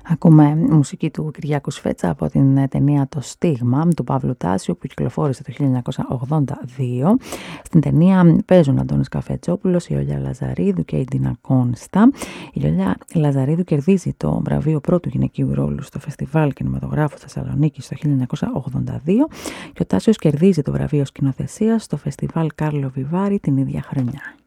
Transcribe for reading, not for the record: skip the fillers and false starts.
Ακούμε μουσική του Κυριάκου Σφέτσα από την ταινία «Το Στίγμα» του Παύλου Τάσιου που κυκλοφόρησε το 1982. Στην ταινία παίζουν Αντώνης Καφετσόπουλος, η Ιολιά Λαζαρίδου και η Ντίνα Κόνστα. Η Ιολιά Λαζαρίδου κερδίζει το βραβείο πρώτου γυναικείου ρόλου στο Φεστιβάλ Κινηματογράφου Θεσσαλονίκης το 1982 και ο Τάσιος κερδίζει το βραβείο σκηνοθεσίας στο Φεστιβάλ Κάρλο Βιβάρι την ίδια χρονιά.